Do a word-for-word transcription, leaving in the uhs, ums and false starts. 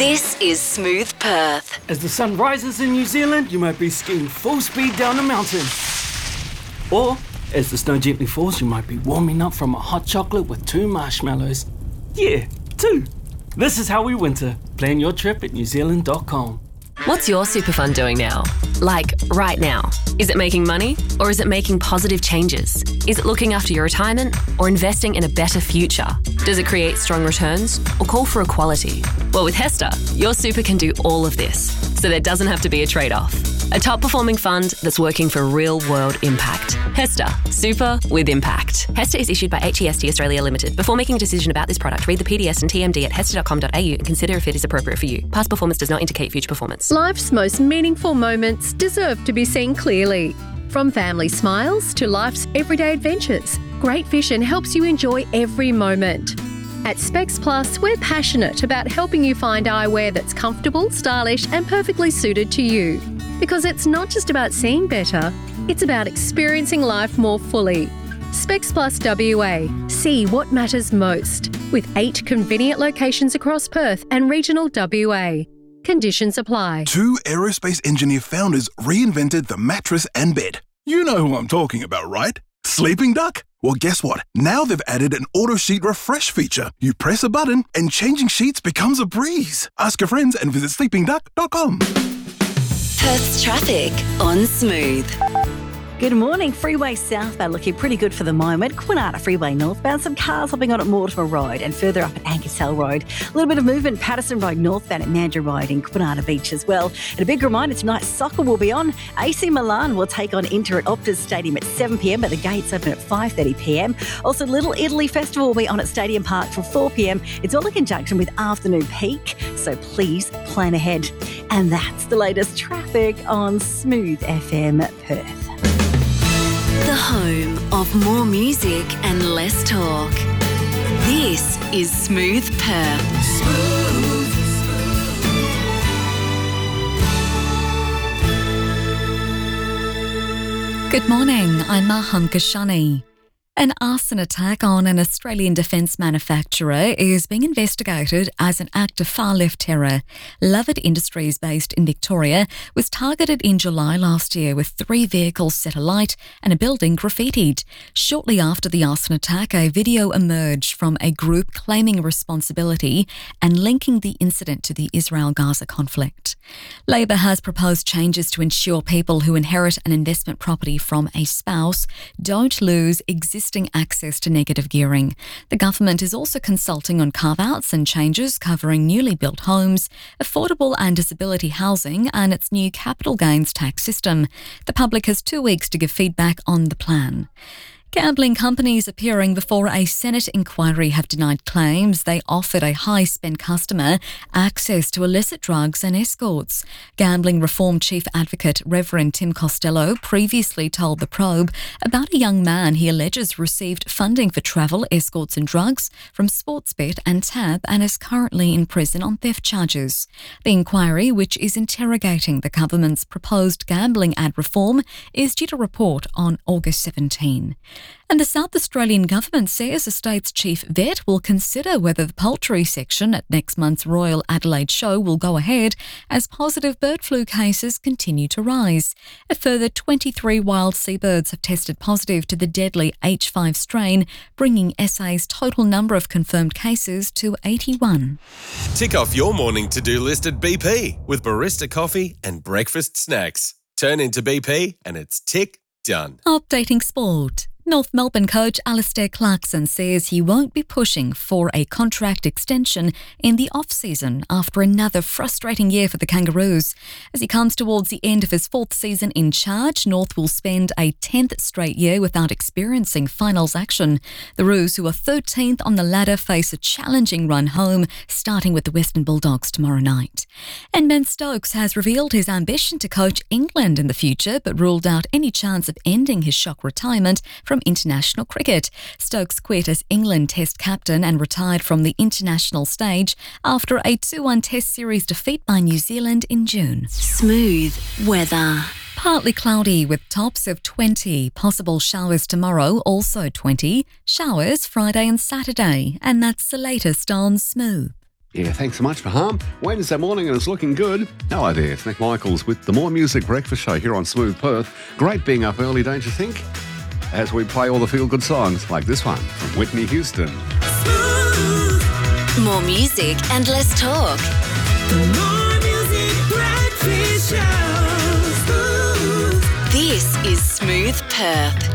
This is Smooth Perth. As the sun rises in New Zealand, you might be skiing full speed down a mountain. Or, as the snow gently falls, you might be warming up from a hot chocolate with two marshmallows. Yeah, two. This is how we winter. Plan your trip at new zealand dot com. What's your super fund doing now? Like, right now. Is it making money or is it making positive changes? Is it looking after your retirement or investing in a better future? Does it create strong returns or call for equality? Well, with HESTA, your super can do all of this, so there doesn't have to be a trade-off. A top-performing fund that's working for real-world impact. HESTA, super with impact. HESTA is issued by H E S T Australia Limited. Before making a decision about this product, read the P D S and T M D at hesta dot com dot a u and consider if it is appropriate for you. Past performance does not indicate future performance. Life's most meaningful moments deserve to be seen clearly. From family smiles to life's everyday adventures, Great Vision helps you enjoy every moment. At Specs Plus, we're passionate about helping you find eyewear that's comfortable, stylish and perfectly suited to you. Because it's not just about seeing better, it's about experiencing life more fully. Specs Plus W A. See what matters most. With eight convenient locations across Perth and regional W A. Conditions apply. Two aerospace engineer founders reinvented the mattress and bed. You know who I'm talking about, right? Sleeping Duck? Well, guess what? Now they've added an auto sheet refresh feature. You press a button and changing sheets becomes a breeze. Ask your friends and visit sleeping duck dot com. Perth's traffic on Smooth. Good morning. Freeway southbound looking pretty good for the moment. Kwinana Freeway northbound. Some cars hopping on at Mortimer Road and further up at Ankersell Road. A little bit of movement Patterson Road northbound at Mandurah Road in Kwinana Beach as well. And a big reminder tonight, soccer will be on. A C Milan will take on Inter at Optus Stadium at seven p.m, but the gates open at five thirty p.m. Also, Little Italy Festival will be on at Stadium Park from four p.m. It's all in conjunction with afternoon peak, so please plan ahead. And that's the latest traffic on Smooth F M Perth. The home of more music and less talk. This is Smooth Perth. Smooth. Good morning, I'm Maham Kashani. An arson attack on an Australian defence manufacturer is being investigated as an act of far-left terror. Lovett Industries, based in Victoria, was targeted in July last year with three vehicles set alight and a building graffitied. Shortly after the arson attack, a video emerged from a group claiming responsibility and linking the incident to the Israel-Gaza conflict. Labor has proposed changes to ensure people who inherit an investment property from a spouse don't lose existing access to negative gearing. The government is also consulting on carve-outs and changes covering newly built homes, affordable and disability housing and its new capital gains tax system. The public has two weeks to give feedback on the plan. Gambling companies appearing before a Senate inquiry have denied claims they offered a high-spend customer access to illicit drugs and escorts. Gambling Reform Chief Advocate Reverend Tim Costello previously told The Probe about a young man he alleges received funding for travel, escorts and drugs from Sportsbet and Tab and is currently in prison on theft charges. The inquiry, which is interrogating the government's proposed gambling ad reform, is due to report on August seventeenth. And the South Australian government says the state's chief vet will consider whether the poultry section at next month's Royal Adelaide Show will go ahead as positive bird flu cases continue to rise. A further twenty-three wild seabirds have tested positive to the deadly H five strain, bringing S A's total number of confirmed cases to eighty-one. Tick off your morning to-do list at B P with barista coffee and breakfast snacks. Turn into B P and it's tick done. Updating sport. North Melbourne coach Alistair Clarkson says he won't be pushing for a contract extension in the off-season after another frustrating year for the Kangaroos. As he comes towards the end of his fourth season in charge, North will spend a tenth straight year without experiencing finals action. The Roos, who are thirteenth on the ladder, face a challenging run home, starting with the Western Bulldogs tomorrow night. And Ben Stokes has revealed his ambition to coach England in the future, but ruled out any chance of ending his shock retirement from international cricket. Stokes quit as England Test captain and retired from the international stage after a two one Test series defeat by New Zealand in June. Smooth weather. Partly cloudy with tops of twenty. Possible showers tomorrow, also twenty. Showers Friday and Saturday. And that's the latest on Smooth. Yeah, thanks so much, Baham. Wednesday morning and it's looking good. Hello there, it's Nick Michaels with the More Music Breakfast Show here on Smooth Perth. Great being up early, don't you think? As we play all the feel-good songs like this one from Whitney Houston. Smooth. More music and less talk. The More Music Breakfast Show. Smooth. This is Smooth Perth.